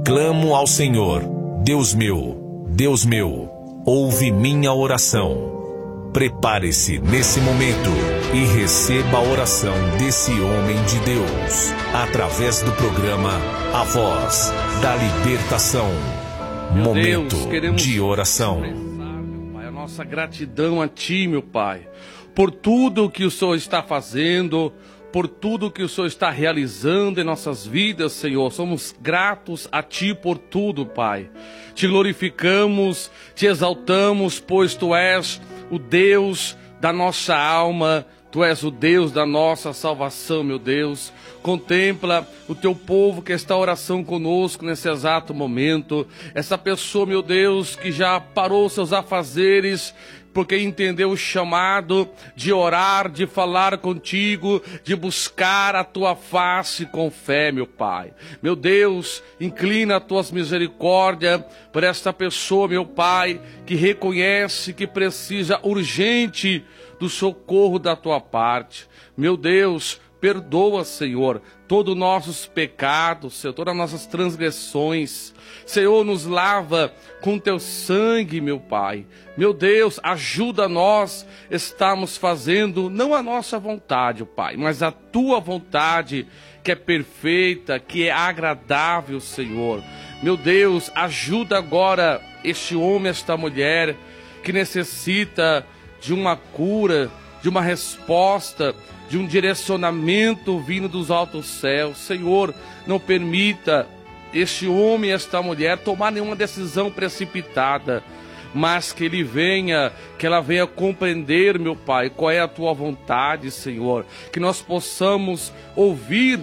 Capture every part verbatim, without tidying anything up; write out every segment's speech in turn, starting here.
Clamo ao Senhor, Deus meu, Deus meu, ouve minha oração. Prepare-se nesse momento e receba a oração desse homem de Deus, através do programa A Voz da Libertação. Meu Momento Deus, queremos de oração. expressar, meu Pai, a nossa gratidão a Ti, meu Pai, por tudo que o Senhor está fazendo, por tudo que o Senhor está realizando em nossas vidas, Senhor. Somos gratos a Ti por tudo, Pai. Te glorificamos, te exaltamos, pois Tu és o Deus da nossa alma, Tu és o Deus da nossa salvação, meu Deus. Contempla o Teu povo que está em oração conosco nesse exato momento. Essa pessoa, meu Deus, que já parou seus afazeres, porque entendeu o chamado de orar, de falar contigo, de buscar a Tua face com fé, meu Pai. Meu Deus, inclina as Tuas misericórdias por esta pessoa, meu Pai, que reconhece que precisa urgente do socorro da Tua parte. Meu Deus, perdoa, Senhor, todos os nossos pecados, Senhor, todas as nossas transgressões. Senhor, nos lava com Teu sangue, meu Pai. Meu Deus, ajuda nós, estamos fazendo não a nossa vontade, Pai, mas a Tua vontade, que é perfeita, que é agradável, Senhor. Meu Deus, ajuda agora este homem, esta mulher, que necessita de uma cura, de uma resposta, de um direcionamento vindo dos altos céus. Senhor, não permita este homem e esta mulher tomar nenhuma decisão precipitada, mas que ele venha, que ela venha compreender, meu Pai, qual é a Tua vontade, Senhor. Que nós possamos ouvir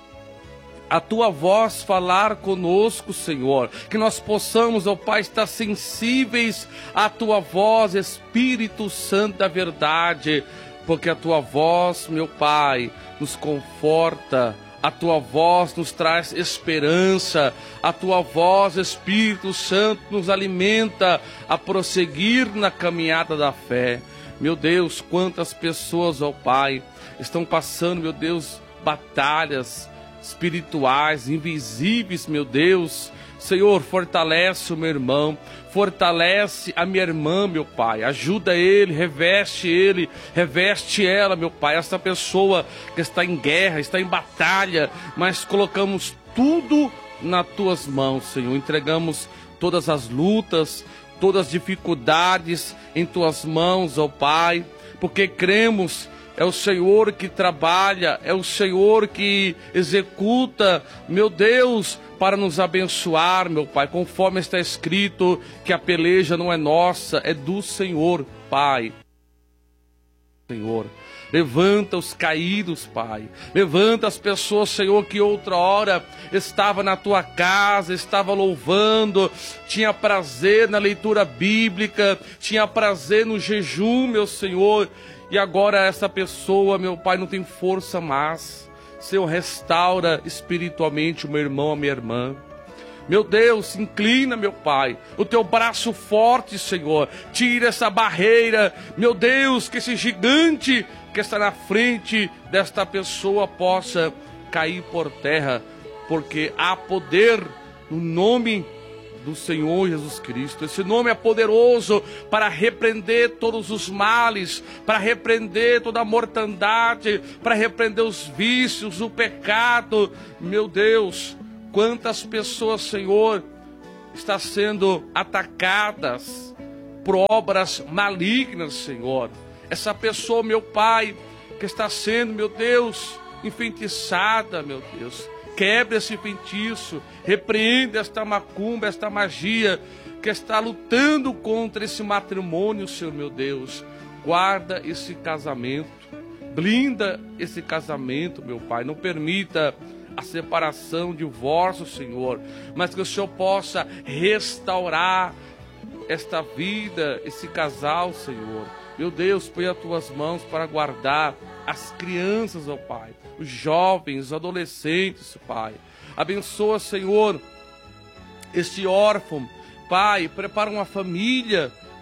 a Tua voz falar conosco, Senhor. Que nós possamos, ó Pai, estar sensíveis à Tua voz, Espírito Santo da verdade, porque a Tua voz, meu Pai, nos conforta. A Tua voz nos traz esperança, a Tua voz, Espírito Santo, nos alimenta a prosseguir na caminhada da fé. Meu Deus, quantas pessoas, ó Pai, estão passando, meu Deus, batalhas espirituais, invisíveis, meu Deus. Senhor, fortalece o meu irmão, fortalece a minha irmã, meu Pai, ajuda ele, reveste ele, reveste ela, meu Pai, essa pessoa que está em guerra, está em batalha, mas colocamos tudo nas Tuas mãos, Senhor, entregamos todas as lutas, todas as dificuldades em Tuas mãos, ó Pai, porque cremos. É o Senhor que trabalha, é o Senhor que executa, meu Deus, para nos abençoar, meu Pai, conforme está escrito que a peleja não é nossa, é do Senhor, Pai. Senhor, levanta os caídos, Pai. Levanta as pessoas, Senhor, que outra hora estava na Tua casa, estava louvando, tinha prazer na leitura bíblica, tinha prazer no jejum, meu Senhor. E agora essa pessoa, meu Pai, não tem força mais. Senhor, restaura espiritualmente o meu irmão, a minha irmã. Meu Deus, inclina, meu Pai, o Teu braço forte, Senhor. Tira essa barreira, meu Deus, que esse gigante que está na frente desta pessoa possa cair por terra, porque há poder no nome do Senhor Jesus Cristo. Esse nome é poderoso para repreender todos os males, para repreender toda a mortandade, para repreender os vícios, o pecado. Meu Deus, quantas pessoas, Senhor, estão sendo atacadas por obras malignas, Senhor. Essa pessoa, meu Pai, que está sendo, meu Deus, enfeitiçada, meu Deus. Quebre esse feitiço, repreenda esta macumba, esta magia que está lutando contra esse matrimônio, Senhor meu Deus. Guarda esse casamento, blinda esse casamento, meu Pai. Não permita a separação, o divórcio, Senhor, mas que o Senhor possa restaurar esta vida, esse casal, Senhor. Meu Deus, põe as Tuas mãos para guardar as crianças, ó Pai, os jovens, os adolescentes, Pai. Abençoa, Senhor, este órfão, Pai, prepara uma família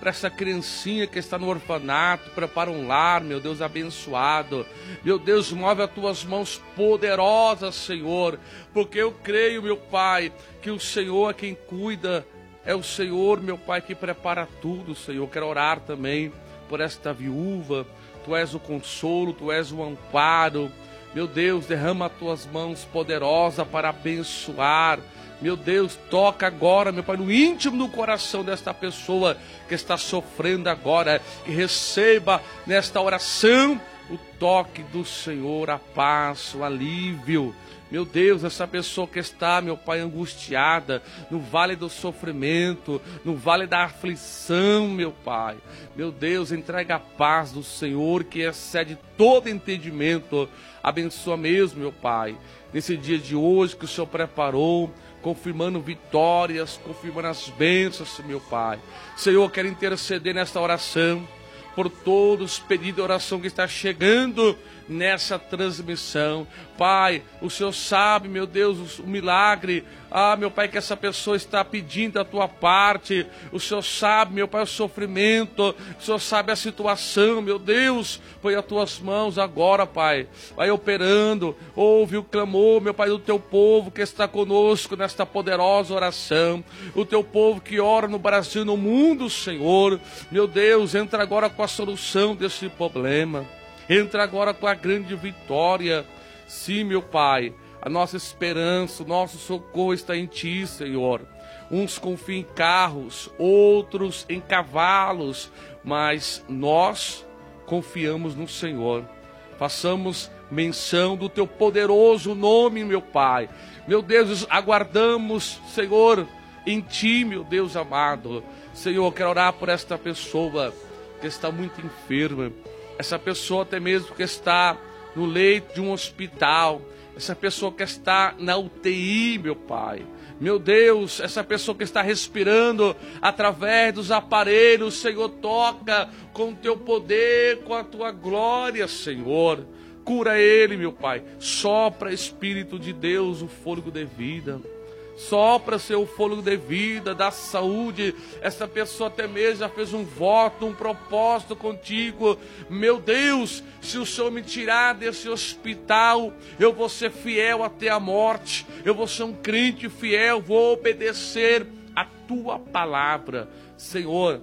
para essa criancinha que está no orfanato, prepara um lar, meu Deus, abençoado. Meu Deus, move as tuas mãos poderosas, Senhor, porque eu creio, meu Pai, que o Senhor é quem cuida, é o Senhor, meu Pai, que prepara tudo, Senhor. Quero orar também por esta viúva. Tu és o consolo, Tu és o amparo. Meu Deus, derrama as Tuas mãos poderosas para abençoar. Meu Deus, toca agora, meu Pai, no íntimo do coração desta pessoa que está sofrendo agora. Que receba nesta oração o toque do Senhor, a paz, o alívio. Meu Deus, essa pessoa que está, meu Pai, angustiada, no vale do sofrimento, no vale da aflição, meu Pai. Meu Deus, entrega a paz do Senhor, que excede todo entendimento. Abençoa mesmo, meu Pai, nesse dia de hoje que o Senhor preparou, confirmando vitórias, confirmando as bênçãos, meu Pai. Senhor, quero interceder nesta oração por todos os pedidos de oração que está chegando nessa transmissão. Pai, o Senhor sabe, meu Deus, o milagre, ah, meu Pai, que essa pessoa está pedindo da Tua parte. O Senhor sabe, meu Pai, o sofrimento, o Senhor sabe a situação, meu Deus, põe as Tuas mãos agora, Pai, vai operando, ouve o clamor, meu Pai, do Teu povo que está conosco nesta poderosa oração, o Teu povo que ora no Brasil e no mundo, Senhor. Meu Deus, entra agora com a solução desse problema. Entra agora com a grande vitória. Sim, meu Pai, a nossa esperança, o nosso socorro está em Ti, Senhor. Uns confiam em carros, outros em cavalos, mas nós confiamos no Senhor. Façamos menção do Teu poderoso nome, meu Pai. Meu Deus, aguardamos, Senhor, em Ti, meu Deus amado. Senhor, quero orar por esta pessoa que está muito enferma. Essa pessoa até mesmo que está no leito de um hospital. Essa pessoa que está na U T I, meu Pai. Meu Deus, essa pessoa que está respirando através dos aparelhos, Senhor, toca com o Teu poder, com a Tua glória, Senhor. Cura ele, meu Pai. Sopra, Espírito de Deus, o fôlego de vida. Sopra, Senhor, o fôlego de vida, da saúde. Essa pessoa até mesmo já fez um voto, um propósito contigo. Meu Deus, se o Senhor me tirar desse hospital, eu vou ser fiel até a morte. Eu vou ser um crente fiel, vou obedecer a Tua palavra. Senhor,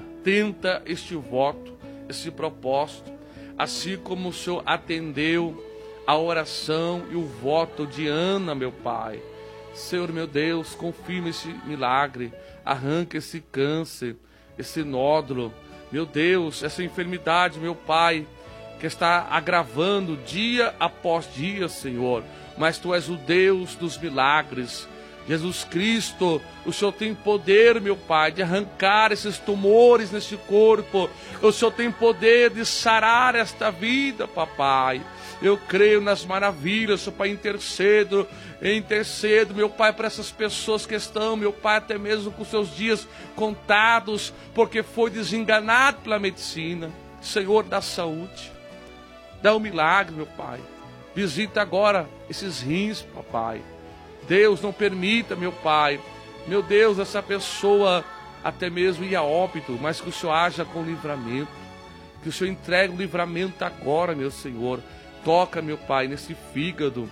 atenta este voto, esse propósito. Assim como o Senhor atendeu a oração e o voto de Ana, meu Pai. Senhor, meu Deus, confirma esse milagre, arranca esse câncer, esse nódulo, meu Deus, essa enfermidade, meu Pai, que está agravando dia após dia, Senhor, mas Tu és o Deus dos milagres. Jesus Cristo, o Senhor tem poder, meu Pai, de arrancar esses tumores nesse corpo. O Senhor tem poder de sarar esta vida, papai. Eu creio nas maravilhas, meu Pai, intercedo, intercedo, meu Pai, para essas pessoas que estão, meu Pai, até mesmo com seus dias contados, porque foi desenganado pela medicina. Senhor, dá saúde, dá um milagre, meu Pai. Visita agora esses rins, papai. Deus, não permita, meu Pai, meu Deus, essa pessoa até mesmo ir a óbito, mas que o Senhor haja com livramento, que o Senhor entregue o livramento agora, meu Senhor. Toca, meu Pai, nesse fígado,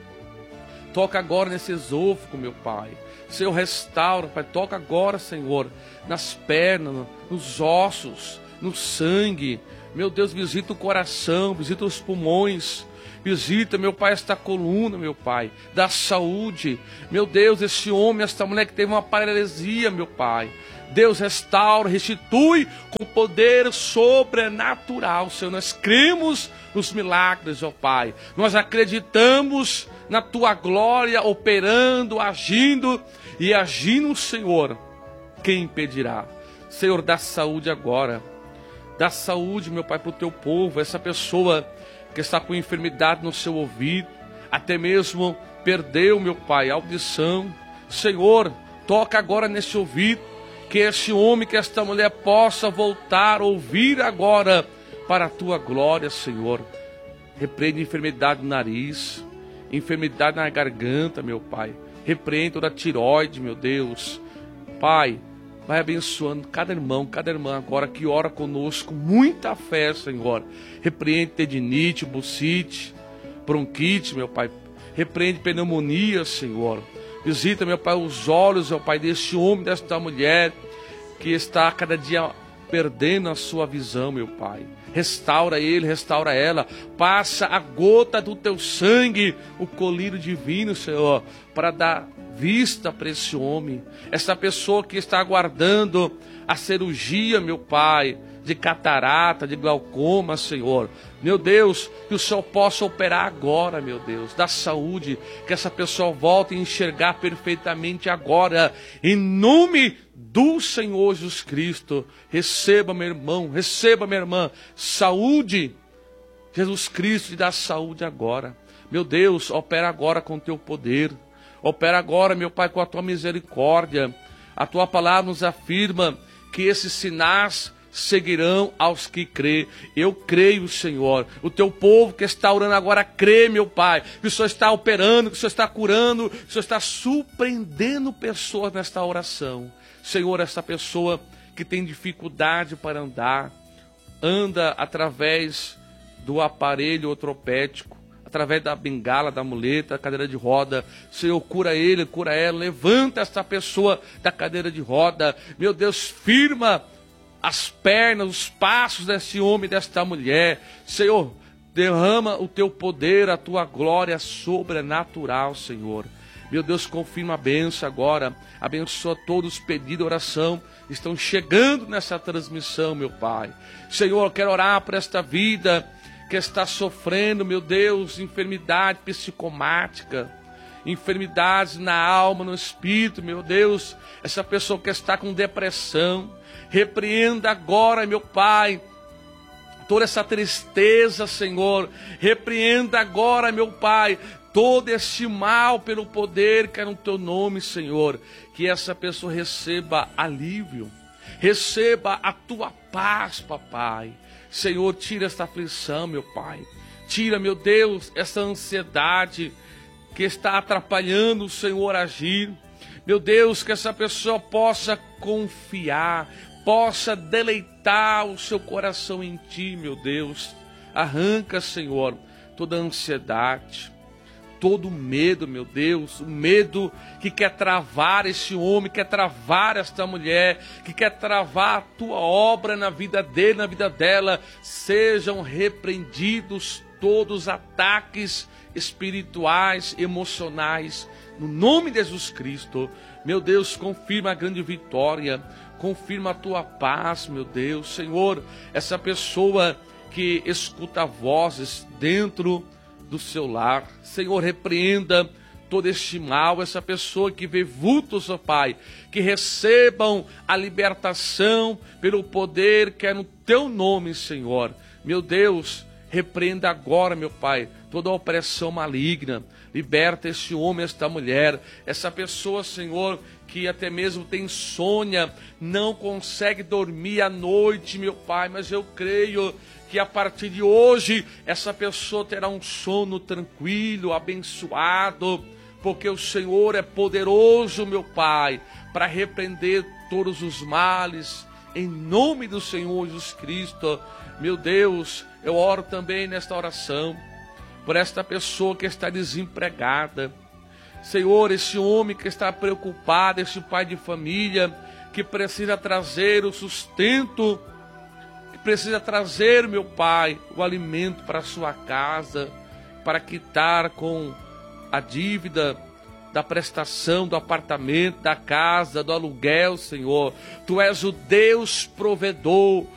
toca agora nesse esôfago, meu Pai. Senhor, restaura, Pai, toca agora, Senhor, nas pernas, nos ossos, no sangue. Meu Deus, visita o coração, visita os pulmões. Visita, meu Pai, esta coluna, meu Pai, da saúde. Meu Deus, esse homem, esta mulher que teve uma paralisia, meu Pai. Deus, restaura, restitui com poder sobrenatural, Senhor. Nós cremos nos milagres, ó Pai. Nós acreditamos na Tua glória operando, agindo e agindo, Senhor. Quem impedirá? Senhor, dá saúde agora. Dá saúde, meu Pai, para o Teu povo. Essa pessoa que está com enfermidade no seu ouvido, até mesmo perdeu, meu Pai, a audição. Senhor, toca agora nesse ouvido, que esse homem, que esta mulher possa voltar a ouvir agora para a Tua glória, Senhor. Repreende enfermidade no nariz, enfermidade na garganta, meu Pai. Repreende toda a tireoide, meu Deus. Pai, Vai abençoando cada irmão, cada irmã agora que ora conosco, muita fé, Senhor. Repreende tendinite, bucite, bronquite, meu Pai. Repreende pneumonia, Senhor. Visita, meu Pai, os olhos, meu Pai, deste homem, desta mulher que está cada dia perdendo a sua visão, meu Pai. Restaura ele, restaura ela. Passa a gota do teu sangue, o colírio divino, Senhor, para dar vista para esse homem. Essa pessoa que está aguardando a cirurgia, meu Pai, de catarata, de glaucoma, Senhor. Meu Deus, que o Senhor possa operar agora, meu Deus, da saúde, que essa pessoa volte a enxergar perfeitamente agora, em nome do Senhor Jesus Cristo. Receba, meu irmão, receba, minha irmã, saúde. Jesus Cristo te dá saúde agora. Meu Deus, opera agora com o teu poder. Opera agora, meu Pai, com a tua misericórdia. A tua palavra nos afirma que esses sinais seguirão aos que crê. Eu creio, Senhor. O teu povo que está orando agora crê, meu Pai, que o Senhor está operando, que o Senhor está curando, que o Senhor está surpreendendo pessoas nesta oração. Senhor, essa pessoa que tem dificuldade para andar, anda através do aparelho ortopédico, através da bengala, da muleta, da cadeira de roda. Senhor, cura ele, cura ela, levanta essa pessoa da cadeira de roda. Meu Deus, firma as pernas, os passos desse homem, desta mulher. Senhor, derrama o teu poder, a tua glória sobrenatural, Senhor. Meu Deus, confirma a bênção agora. Abençoa todos os pedidos de oração que estão chegando nessa transmissão, meu Pai. Senhor, eu quero orar por esta vida que está sofrendo, meu Deus, enfermidade psicomática, enfermidades na alma, no espírito, meu Deus. Essa pessoa que está com depressão, repreenda agora, meu Pai, toda essa tristeza, Senhor. Repreenda agora, meu Pai, todo este mal pelo poder que é no teu nome, Senhor. Que essa pessoa receba alívio, receba a tua paz, papai. Senhor, tira esta aflição, meu Pai. Tira, meu Deus, essa ansiedade que está atrapalhando o Senhor agir. Meu Deus, que essa pessoa possa confiar, possa deleitar o seu coração em Ti, meu Deus. Arranca, Senhor, toda a ansiedade, todo o medo, meu Deus, o medo que quer travar esse homem, quer travar esta mulher, que quer travar a Tua obra na vida dele, na vida dela. Sejam repreendidos todos os ataques espirituais, emocionais, no nome de Jesus Cristo. Meu Deus, confirma a grande vitória, confirma a Tua paz, meu Deus. Senhor, essa pessoa que escuta vozes dentro do seu lar, Senhor, repreenda todo este mal, essa pessoa que vê vultos, ó Pai, que recebam a libertação pelo poder que é no Teu nome, Senhor. Meu Deus, repreenda agora, meu Pai, toda a opressão maligna. Liberta este homem, esta mulher, essa pessoa, Senhor, que até mesmo tem insônia, não consegue dormir à noite, meu Pai, mas eu creio que a partir de hoje essa pessoa terá um sono tranquilo, abençoado, porque o Senhor é poderoso, meu Pai, para repreender todos os males, em nome do Senhor Jesus Cristo. Meu Deus, eu oro também nesta oração por esta pessoa que está desempregada. Senhor, esse homem que está preocupado, esse pai de família que precisa trazer o sustento, que precisa trazer, meu Pai, o alimento para a sua casa, para quitar com a dívida da prestação do apartamento, da casa, do aluguel, Senhor. Tu és o Deus provedor,